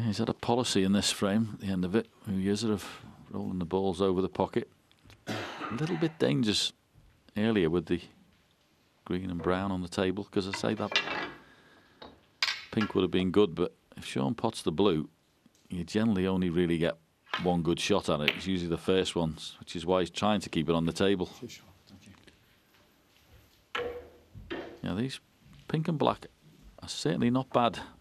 He's had a policy in this frame at the end of it. Who uses it of rolling the balls over the pocket. A little bit dangerous earlier with the green and brown on the table, because I say that pink would have been good, but if Sean pots the blue, you generally only really get one good shot at it. It's usually the first ones, which is why he's trying to keep it on the table. Yeah, these pink and black are certainly not bad